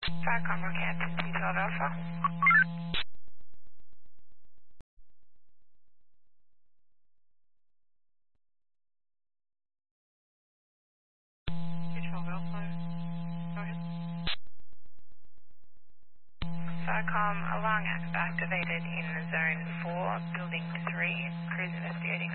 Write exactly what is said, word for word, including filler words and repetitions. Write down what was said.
Falcon Rockhampton two twelve Alpha. two twelve Alpha. Go ahead. Falcon alarm activated in zone four, building three, cruise investigating.